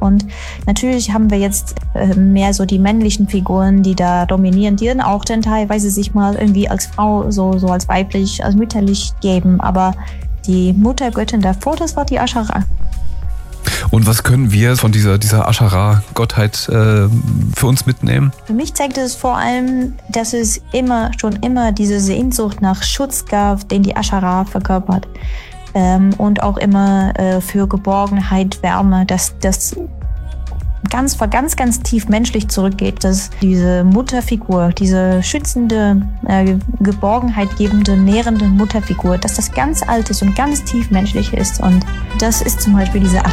Und natürlich haben wir jetzt mehr so die männlichen Figuren, die da dominieren, die dann auch dann teilweise sich mal irgendwie als Frau so als weiblich, als mütterlich geben. Aber die Muttergöttin davor, das war die Ashara. Und was können wir von dieser Ashara-Gottheit für uns mitnehmen? Für mich zeigt es vor allem, dass es schon immer diese Sehnsucht nach Schutz gab, den die Ashara verkörpert. Und auch immer für Geborgenheit, Wärme, dass das ganz tief menschlich zurückgeht, dass diese Mutterfigur, diese schützende, Geborgenheit gebende, nährende Mutterfigur, dass das ganz alt ist und ganz tief menschlich ist. Und das ist zum Beispiel diese